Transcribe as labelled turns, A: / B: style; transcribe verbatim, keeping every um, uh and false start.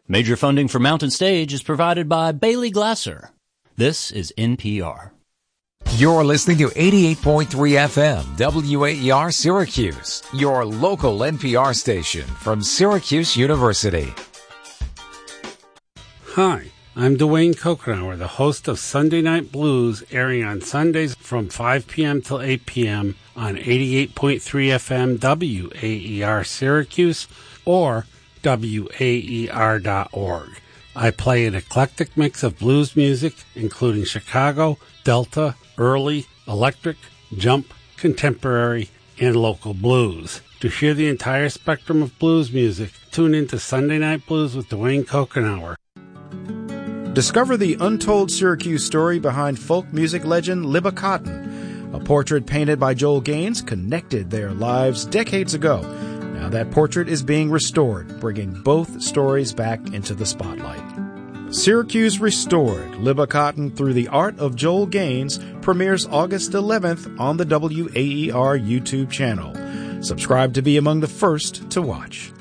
A: Major funding for Mountain Stage is provided by Bailey Glasser. This is N P R.
B: You're listening to eighty-eight point three F M, W A E R Syracuse, your local N P R station from Syracuse University.
C: Hi, I'm Dwayne Kokenauer, the host of Sunday Night Blues, airing on Sundays from five p.m. till eight p.m. on eighty-eight point three F M, W A E R Syracuse, or W A E R dot org. I play an eclectic mix of blues music, including Chicago, Delta, early, electric, jump, contemporary, and local blues. To hear the entire spectrum of blues music, tune into Sunday Night Blues with Dwayne Kokenauer.
D: Discover the untold Syracuse story behind folk music legend Libba Cotten. A portrait painted by Joel Gaines connected their lives decades ago. Now that portrait is being restored, bringing both stories back into the spotlight. Syracuse Restored, Libba Cotten Through the Art of Joel Gaines premieres August eleventh on the W A E R YouTube channel. Subscribe to be among the first to watch.